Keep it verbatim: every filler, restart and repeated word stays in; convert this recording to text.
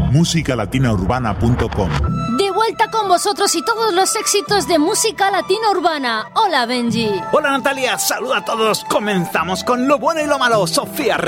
música latina urbana punto com. De vuelta con vosotros y todos los éxitos de música latina urbana. Hola, Benji. Hola, Natalia. Saluda a todos. Comenzamos con lo bueno y lo malo. Sofía